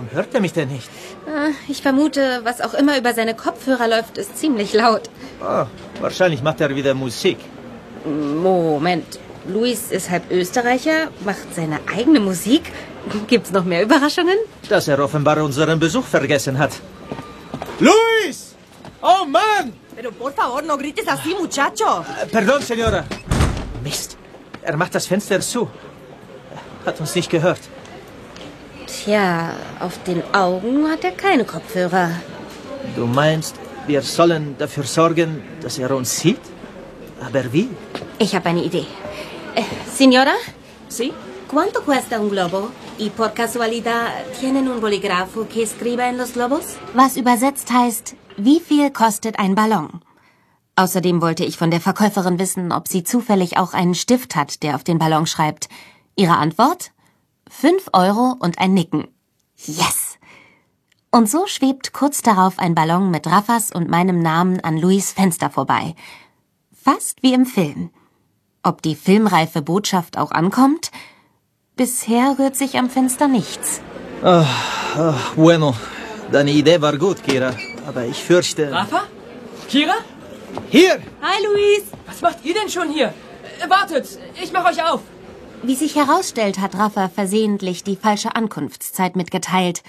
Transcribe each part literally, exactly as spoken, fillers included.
Warum hört er mich denn nicht? Ich vermute, was auch immer über seine Kopfhörer läuft, ist ziemlich laut. Oh, wahrscheinlich macht er wieder Musik. Moment, Luis ist halb Österreicher, macht seine eigene Musik? Gibt's noch mehr Überraschungen? Dass er offenbar unseren Besuch vergessen hat. Luis! Oh Mann! Pero por favor, no grites así, muchacho. Äh, pardon, Senora. Mist, er macht das Fenster zu. Hat uns nicht gehört. Tja, auf den Augen hat er keine Kopfhörer. Du meinst, wir sollen dafür sorgen, dass er uns sieht? Aber wie? Ich habe eine Idee. Eh, Signora? ¿Sí? ¿Cuánto cuesta un globo? ¿Y por casualidad tienen un bolígrafo que escriba en los globos? Was übersetzt heißt, wie viel kostet ein Ballon? Außerdem wollte ich von der Verkäuferin wissen, ob sie zufällig auch einen Stift hat, der auf den Ballon schreibt. Ihre Antwort? Fünf Euro und ein Nicken. Yes! Und so schwebt kurz darauf ein Ballon mit Raffas und meinem Namen an Luis Fenster vorbei. Fast wie im Film. Ob die filmreife Botschaft auch ankommt? Bisher rührt sich am Fenster nichts. Oh, oh, bueno, deine Idee war gut, Kira. Aber ich fürchte... Rafa? Kira? Hier! Hi, Luis. Was macht ihr denn schon hier? Äh, wartet, ich mach euch auf. Wie sich herausstellt, hat Rafa versehentlich die falsche Ankunftszeit mitgeteilt.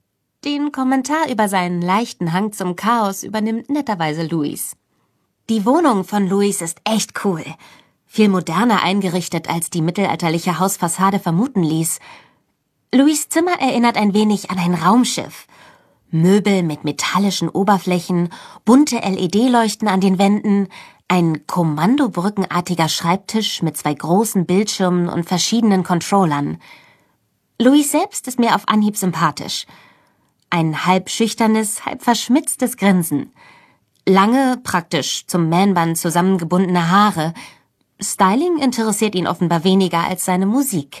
Den Kommentar über seinen leichten Hang zum Chaos übernimmt netterweise Luis. Die Wohnung von Luis ist echt cool. Viel moderner eingerichtet, als die mittelalterliche Hausfassade vermuten ließ. Luis' Zimmer erinnert ein wenig an ein Raumschiff. Möbel mit metallischen Oberflächen, bunte L E D-Leuchten an den Wänden, ein kommandobrückenartiger Schreibtisch mit zwei großen Bildschirmen und verschiedenen Controllern. Luis selbst ist mir auf Anhieb sympathisch. Ein halb schüchternes, halb verschmitztes Grinsen. Lange, praktisch zum Man-Bun zusammengebundene Haare. Styling interessiert ihn offenbar weniger als seine Musik.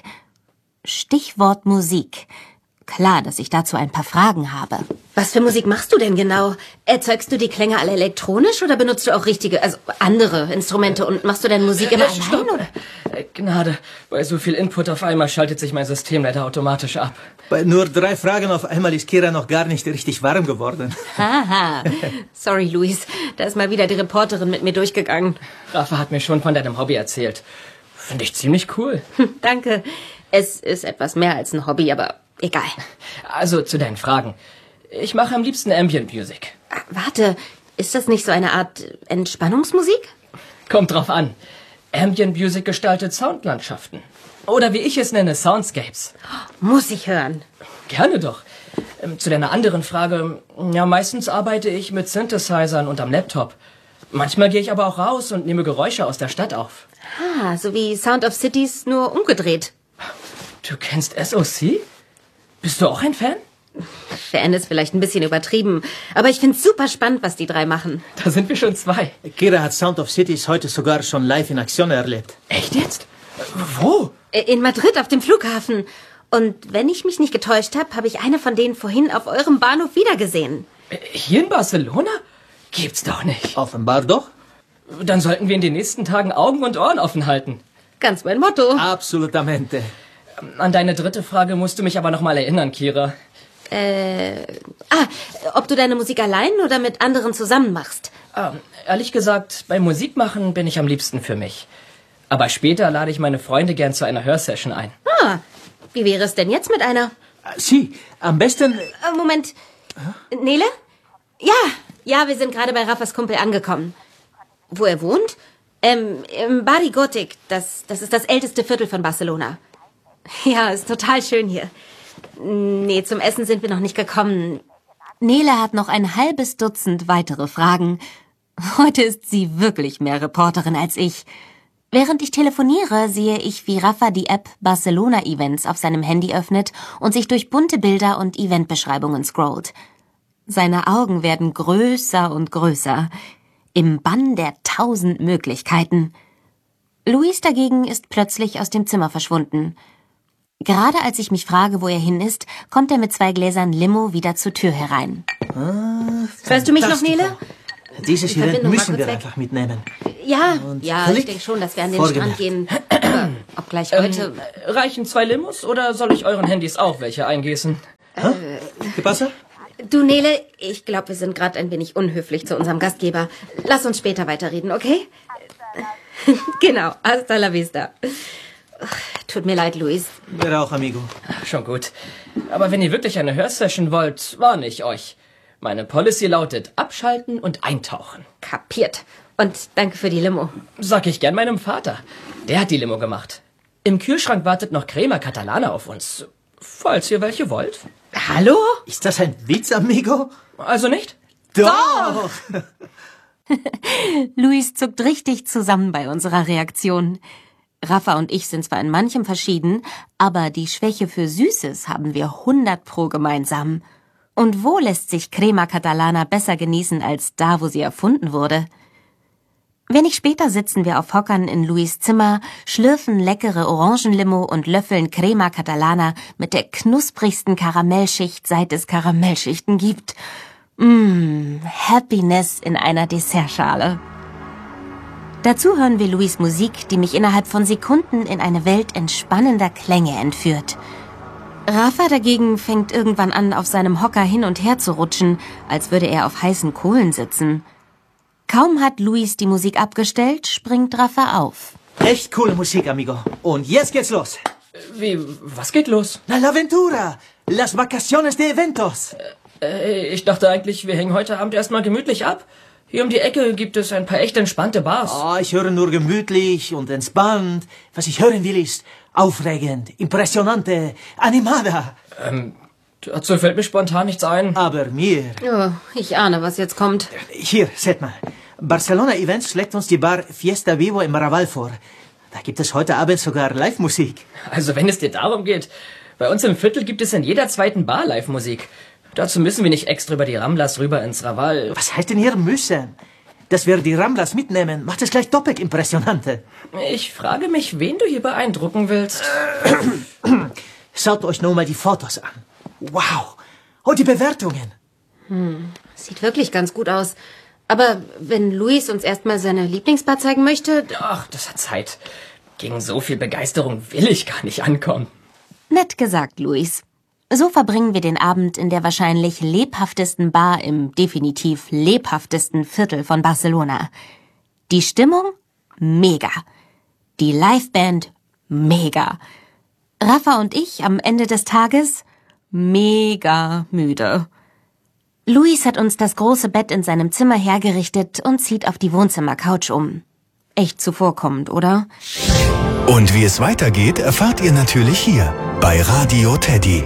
Stichwort Musik. Klar, dass ich dazu ein paar Fragen habe. Was für Musik machst du denn genau? Erzeugst du die Klänge alle elektronisch oder benutzt du auch richtige, also andere Instrumente und machst du deine Musik immer Äh, allein? stopp. Oder? Äh, Gnade, bei so viel Input auf einmal schaltet sich mein System leider automatisch ab. Bei nur drei Fragen auf einmal ist Kira noch gar nicht richtig warm geworden. Haha. Sorry, Luis. Da ist mal wieder die Reporterin mit mir durchgegangen. Rafa hat mir schon von deinem Hobby erzählt. Finde ich ziemlich cool. Hm, danke. Es ist etwas mehr als ein Hobby, aber egal. Also zu deinen Fragen. Ich mache am liebsten Ambient Music. Ah, warte, ist das nicht so eine Art Entspannungsmusik? Kommt drauf an. Ambient Music gestaltet Soundlandschaften. Oder wie ich es nenne, Soundscapes. Muss ich hören. Gerne doch. Ähm, zu deiner anderen Frage, ja, meistens arbeite ich mit Synthesizern und am Laptop. Manchmal gehe ich aber auch raus und nehme Geräusche aus der Stadt auf. Ah, so wie Sound of Cities, nur umgedreht. Du kennst S O C? Bist du auch ein Fan? Fan ist vielleicht ein bisschen übertrieben, aber ich find's super spannend, was die drei machen. Da sind wir schon zwei. Kira hat Sound of Cities heute sogar schon live in Aktion erlebt. Echt jetzt? Wo? In Madrid auf dem Flughafen. Und wenn ich mich nicht getäuscht habe, habe ich eine von denen vorhin auf eurem Bahnhof wiedergesehen. Hier in Barcelona? Gibt's doch nicht. Offenbar doch. Dann sollten wir in den nächsten Tagen Augen und Ohren offen halten. Ganz mein Motto. Absolutamente. An deine dritte Frage musst du mich aber noch mal erinnern, Kira. Äh, ah, ob du deine Musik allein oder mit anderen zusammen machst. Ah, ehrlich gesagt, beim Musikmachen bin ich am liebsten für mich. Aber später lade ich meine Freunde gern zu einer Hörsession ein. Ah, wie wäre es denn jetzt mit einer? Sie, am besten... Äh, Moment. Nele? Ja, ja, wir sind gerade bei Rafas Kumpel angekommen. Wo er wohnt? Ähm, im Barri Gòtic. Das, das ist das älteste Viertel von Barcelona. Ja, ist total schön hier. Nee, zum Essen sind wir noch nicht gekommen. Nele hat noch ein halbes Dutzend weitere Fragen. Heute ist sie wirklich mehr Reporterin als ich. Während ich telefoniere, sehe ich, wie Rafa die App Barcelona Events auf seinem Handy öffnet und sich durch bunte Bilder und Eventbeschreibungen scrollt. Seine Augen werden größer und größer. Im Bann der tausend Möglichkeiten. Luis dagegen ist plötzlich aus dem Zimmer verschwunden. Gerade als ich mich frage, wo er hin ist, kommt er mit zwei Gläsern Limo wieder zur Tür herein. Ah, Hörst du mich noch, Nele? Dieses Die Event Verbindung war müssen kurz wir weg. einfach mitnehmen. Ja, Und ja, Klick. ich denke schon, dass wir an den Vorgemerkt. Strand gehen. Aber ob gleich heute... Ähm, reichen zwei Limos oder soll ich euren Handys auch welche eingießen? Äh, ¿Qué pasa? Du, Nele, ich glaube, wir sind gerade ein wenig unhöflich zu unserem Gastgeber. Lass uns später weiterreden, okay? Genau, hasta la vista. Ach, tut mir leid, Luis. Mir auch, amigo. Schon gut. Aber wenn ihr wirklich eine Hörsession wollt, warne ich euch. Meine Policy lautet abschalten und eintauchen. Kapiert. Und danke für die Limo. Sag ich gern meinem Vater. Der hat die Limo gemacht. Im Kühlschrank wartet noch Crema Catalana auf uns. Falls ihr welche wollt. Hallo? Ist das ein Witz, amigo? Also nicht? Doch! Luis zuckt richtig zusammen bei unserer Reaktion. Rafa und ich sind zwar in manchem verschieden, aber die Schwäche für Süßes haben wir hundert pro gemeinsam. Und wo lässt sich Crema Catalana besser genießen als da, wo sie erfunden wurde? Wenig später sitzen wir auf Hockern in Luis Zimmer, schlürfen leckere Orangenlimo und löffeln Crema Catalana mit der knusprigsten Karamellschicht, seit es Karamellschichten gibt. Mmm, Happiness in einer Dessertschale. Dazu hören wir Luis Musik, die mich innerhalb von Sekunden in eine Welt entspannender Klänge entführt. Rafa dagegen fängt irgendwann an, auf seinem Hocker hin und her zu rutschen, als würde er auf heißen Kohlen sitzen. Kaum hat Luis die Musik abgestellt, springt Rafa auf. Echt coole Musik, amigo. Und jetzt geht's los. Wie, was geht los? La Aventura. Las vacaciones de eventos. Äh, ich dachte eigentlich, wir hängen heute Abend erstmal gemütlich ab. Hier um die Ecke gibt es ein paar echt entspannte Bars. Oh, ich höre nur gemütlich und entspannt. Was ich hören will ist aufregend, impressionante, animada. Ähm, dazu fällt mir spontan nichts ein. Aber mir... Oh, ich ahne, was jetzt kommt. Hier, seht mal. Barcelona Events schlägt uns die Bar Fiesta Vivo im Raval vor. Da gibt es heute Abend sogar Live-Musik. Also wenn es dir darum geht. Bei uns im Viertel gibt es in jeder zweiten Bar Live-Musik. Dazu müssen wir nicht extra über die Ramblas rüber ins Raval. Was heißt denn hier müssen? Dass wir die Ramblas mitnehmen, macht es gleich doppelt impressionante. Ich frage mich, wen du hier beeindrucken willst. Schaut euch nur mal die Fotos an. Wow. Und die Bewertungen. Hm, sieht wirklich ganz gut aus. Aber wenn Luis uns erstmal seine Lieblingsbar zeigen möchte... Ach, das hat Zeit. Gegen so viel Begeisterung will ich gar nicht ankommen. Nett gesagt, Luis. So verbringen wir den Abend in der wahrscheinlich lebhaftesten Bar im definitiv lebhaftesten Viertel von Barcelona. Die Stimmung? Mega. Die Liveband? Mega. Rafa und ich am Ende des Tages? Mega müde. Luis hat uns das große Bett in seinem Zimmer hergerichtet und zieht auf die Wohnzimmercouch um. Echt zuvorkommend, oder? Und wie es weitergeht, erfahrt ihr natürlich hier bei Radio Teddy.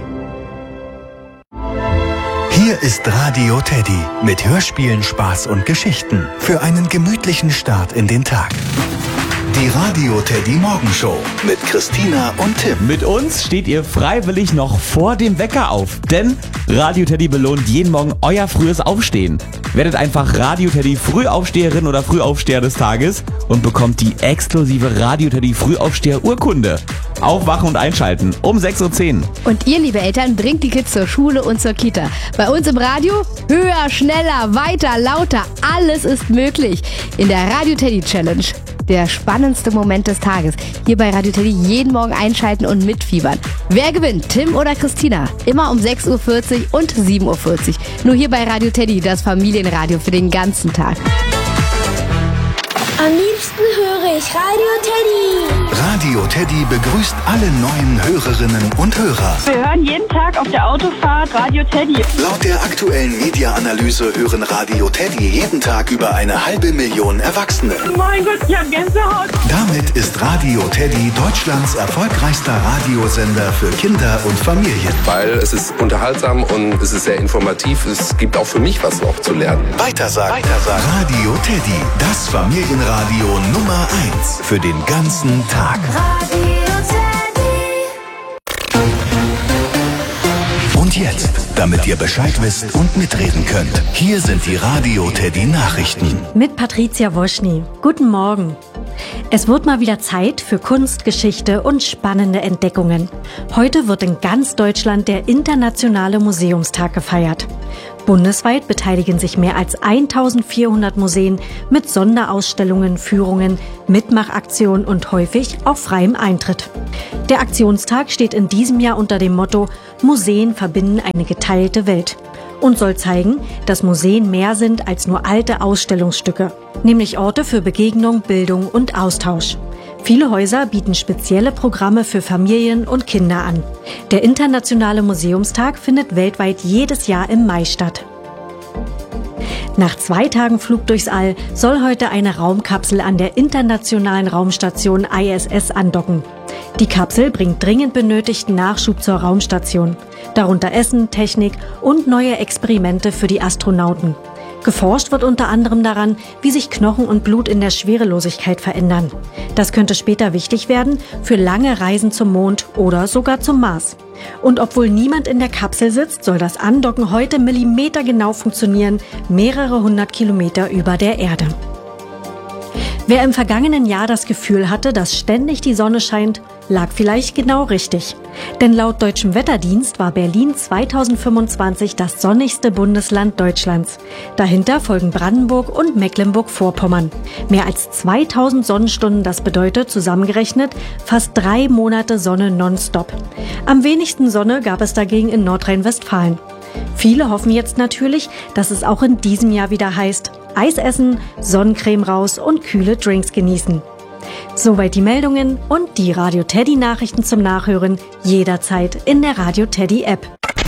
Hier ist Radio Teddy mit Hörspielen, Spaß und Geschichten für einen gemütlichen Start in den Tag. Die Radio Teddy Morgenshow mit Christina und Tim. Mit uns steht ihr freiwillig noch vor dem Wecker auf, denn Radio Teddy belohnt jeden Morgen euer frühes Aufstehen. Werdet einfach Radio Teddy Frühaufsteherin oder Frühaufsteher des Tages und bekommt die exklusive Radio Teddy Frühaufsteher Urkunde. Aufwachen und einschalten um sechs Uhr zehn. Und ihr, liebe Eltern, bringt die Kids zur Schule und zur Kita. Bei uns im Radio höher, schneller, weiter, lauter. Alles ist möglich in der Radio Teddy Challenge. Der spannendste Moment des Tages. Hier bei Radio Teddy jeden Morgen einschalten und mitfiebern. Wer gewinnt? Tim oder Christina? Immer um sechs Uhr vierzig und sieben Uhr vierzig. Nur hier bei Radio Teddy, das Familienradio für den ganzen Tag. Am liebsten höre ich Radio Teddy. Radio Teddy begrüßt alle neuen Hörerinnen und Hörer. Wir hören jeden Tag auf der Autofahrt Radio Teddy. Laut der aktuellen Media-Analyse hören Radio Teddy jeden Tag über eine halbe Million Erwachsene. Mein Gott, ich hab Gänsehaut. Damit ist Radio Teddy Deutschlands erfolgreichster Radiosender für Kinder und Familien. Weil es ist unterhaltsam und es ist sehr informativ. Es gibt auch für mich was noch zu lernen. Weitersagen. Weitersagen. Radio Teddy, das Familienradio Nummer eins für den ganzen Tag. Radio Teddy. Und jetzt, damit ihr Bescheid wisst und mitreden könnt, hier sind die Radio Teddy Nachrichten. Mit Patricia Woschny. Guten Morgen. Es wird mal wieder Zeit für Kunst, Geschichte und spannende Entdeckungen. Heute wird in ganz Deutschland der Internationale Museumstag gefeiert. Bundesweit beteiligen sich mehr als eintausendvierhundert Museen mit Sonderausstellungen, Führungen, Mitmachaktionen und häufig auch freiem Eintritt. Der Aktionstag steht in diesem Jahr unter dem Motto Museen verbinden eine geteilte Welt und soll zeigen, dass Museen mehr sind als nur alte Ausstellungsstücke, nämlich Orte für Begegnung, Bildung und Austausch. Viele Häuser bieten spezielle Programme für Familien und Kinder an. Der Internationale Museumstag findet weltweit jedes Jahr im Mai statt. Nach zwei Tagen Flug durchs All soll heute eine Raumkapsel an der Internationalen Raumstation I S S andocken. Die Kapsel bringt dringend benötigten Nachschub zur Raumstation, darunter Essen, Technik und neue Experimente für die Astronauten. Geforscht wird unter anderem daran, wie sich Knochen und Blut in der Schwerelosigkeit verändern. Das könnte später wichtig werden für lange Reisen zum Mond oder sogar zum Mars. Und obwohl niemand in der Kapsel sitzt, soll das Andocken heute millimetergenau funktionieren, mehrere hundert Kilometer über der Erde. Wer im vergangenen Jahr das Gefühl hatte, dass ständig die Sonne scheint, lag vielleicht genau richtig. Denn laut Deutschem Wetterdienst war Berlin zweitausendfünfundzwanzig das sonnigste Bundesland Deutschlands. Dahinter folgen Brandenburg und Mecklenburg-Vorpommern. Mehr als zweitausend Sonnenstunden, das bedeutet zusammengerechnet fast drei Monate Sonne nonstop. Am wenigsten Sonne gab es dagegen in Nordrhein-Westfalen. Viele hoffen jetzt natürlich, dass es auch in diesem Jahr wieder heißt, Eis essen, Sonnencreme raus und kühle Drinks genießen. Soweit die Meldungen und die Radio Teddy Nachrichten zum Nachhören jederzeit in der Radio Teddy App.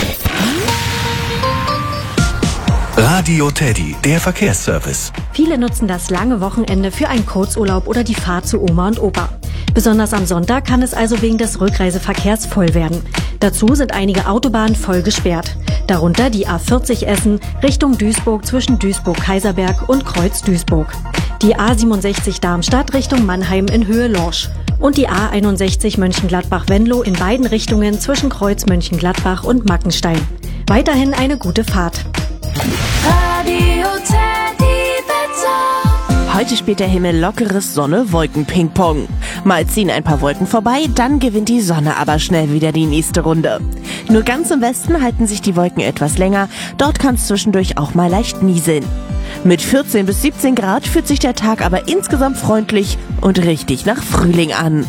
Radio Teddy, der Verkehrsservice. Viele nutzen das lange Wochenende für einen Kurzurlaub oder die Fahrt zu Oma und Opa. Besonders am Sonntag kann es also wegen des Rückreiseverkehrs voll werden. Dazu sind einige Autobahnen voll gesperrt. Darunter die A vierzig Essen Richtung Duisburg zwischen Duisburg-Kaiserberg und Kreuz-Duisburg. Die A siebenundsechzig Darmstadt Richtung Mannheim in Höhe Lorsch. Und die A einundsechzig Mönchengladbach-Venlo in beiden Richtungen zwischen Kreuz Mönchengladbach und Mackenstein. Weiterhin eine gute Fahrt. Radio Teddy Wetter. Heute spielt der Himmel lockeres Sonne-Wolken-Ping-Pong. Mal ziehen ein paar Wolken vorbei, dann gewinnt die Sonne aber schnell wieder die nächste Runde. Nur ganz im Westen halten sich die Wolken etwas länger, dort kann es zwischendurch auch mal leicht nieseln. Mit vierzehn bis siebzehn Grad fühlt sich der Tag aber insgesamt freundlich und richtig nach Frühling an.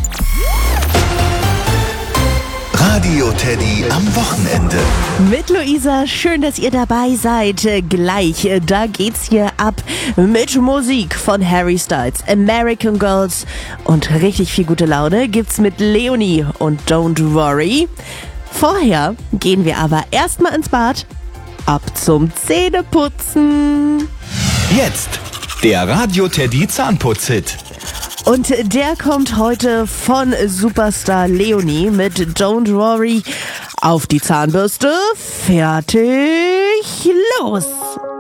Radio Teddy am Wochenende. Mit Luisa, schön, dass ihr dabei seid. Gleich, da geht's hier ab mit Musik von Harry Styles, American Girls. Und richtig viel gute Laune gibt's mit Leonie und Don't Worry. Vorher gehen wir aber erstmal ins Bad. Ab zum Zähneputzen. Jetzt der Radio Teddy Zahnputz-Hit. Und der kommt heute von Superstar Leonie mit Don't Worry. Auf die Zahnbürste, fertig, los!